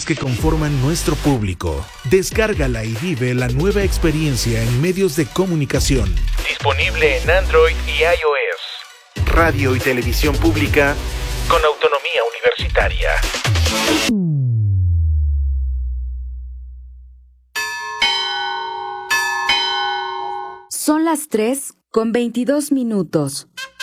que conforman nuestro público. Descárgala y vive la nueva experiencia en medios de comunicación. Disponible en Android y iOS. Radio y televisión pública con autonomía universitaria. Son las 3:22.